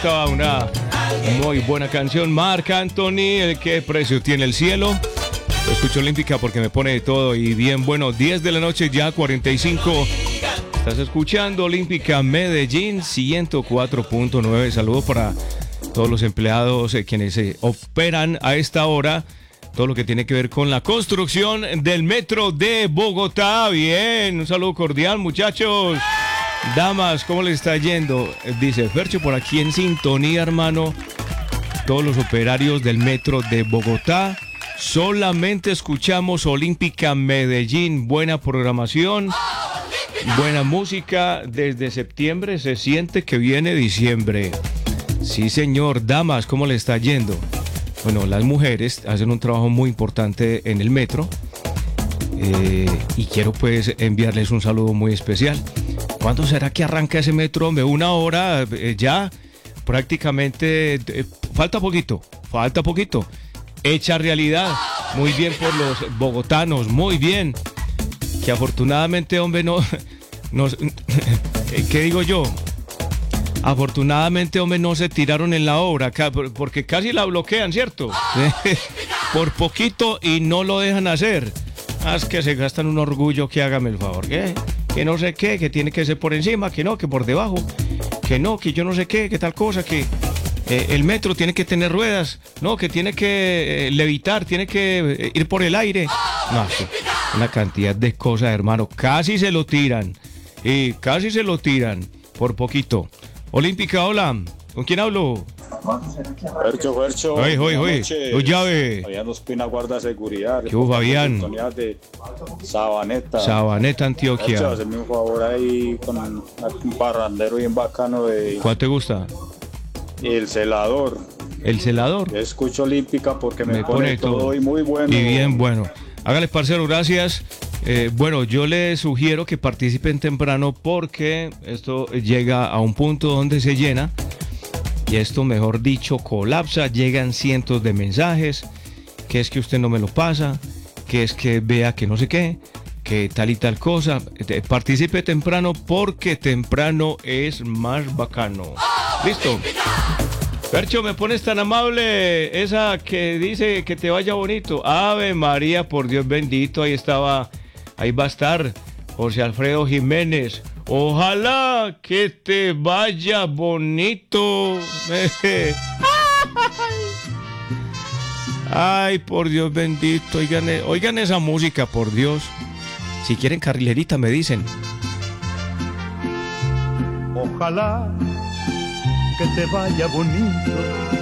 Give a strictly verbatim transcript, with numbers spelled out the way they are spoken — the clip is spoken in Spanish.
Una muy buena canción, Marc Anthony, ¿qué precio tiene el cielo? Lo escucho Olímpica porque me pone de todo y bien bueno, diez de la noche ya, cuarenta y cinco. Estás escuchando Olímpica Medellín ciento cuatro punto nueve. Saludos para todos los empleados eh, quienes eh, operan a esta hora todo lo que tiene que ver con la construcción del metro de Bogotá. Bien, un saludo cordial, muchachos. Damas, ¿cómo les está yendo? Dice Fercho por aquí en sintonía, hermano. Todos los operarios del metro de Bogotá. Solamente escuchamos Olímpica Medellín. Buena programación, buena música. Desde septiembre se siente que viene diciembre. Sí, señor. Damas, ¿cómo le está yendo? Bueno, las mujeres hacen un trabajo muy importante en el metro. Eh, y quiero pues enviarles un saludo muy especial. ¿Cuándo será que arranca ese metro? Hombre, una hora eh, ya, prácticamente, eh, falta poquito, falta poquito. Hecha realidad, muy bien por los bogotanos, muy bien. Que afortunadamente, hombre, no, no ¿qué digo yo? Afortunadamente, hombre, no se tiraron en la obra, porque casi la bloquean, ¿cierto? Por poquito y no lo dejan hacer. Ah, es que se gastan un orgullo, que hágame el favor, ¿qué? Que no sé qué, que tiene que ser por encima, que no, que por debajo, que no, que yo no sé qué, que tal cosa, que eh, el metro tiene que tener ruedas, no, que tiene que eh, levitar, tiene que eh, ir por el aire. No, sí, una cantidad de cosas, hermano, casi se lo tiran, y casi se lo tiran, por poquito. Olímpica, hola, ¿con quién hablo? Fercho, Fercho. Oye, oye, oye, oye, llave. Fabián Ospina, guarda seguridad. ¿Qué hubo, Fabián? De Sabaneta. Sabaneta, Antioquia. Fercho, hazme un favor ahí con un parrandero bien bacano de... ¿Cuál te gusta? El Celador. ¿El Celador? Yo escucho Olímpica porque me, me pone, pone todo, todo y muy bueno. Y bien bueno. Hágale, parcero, gracias. Eh, bueno, yo le sugiero que participen temprano porque esto llega a un punto donde se llena. Y esto, mejor dicho, colapsa, llegan cientos de mensajes, que es que usted no me lo pasa, que es que vea que no sé qué, que tal y tal cosa. Participe temprano porque temprano es más bacano. ¿Listo? Fercho, me pones tan amable esa que dice que te vaya bonito. Ave María, por Dios bendito, ahí estaba, ahí va a estar José Alfredo Jiménez. Ojalá que te vaya bonito. Ay, por Dios bendito. Oigan, oigan esa música, por Dios. Si quieren carrilerita, me dicen. Ojalá que te vaya bonito.